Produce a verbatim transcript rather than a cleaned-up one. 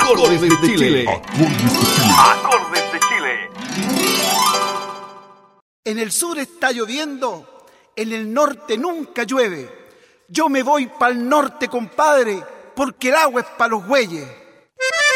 Acordes de Chile. Acordes de Chile. En el sur está lloviendo, en el norte nunca llueve. Yo me voy pa'l norte, compadre, porque el agua es pa' los güeyes.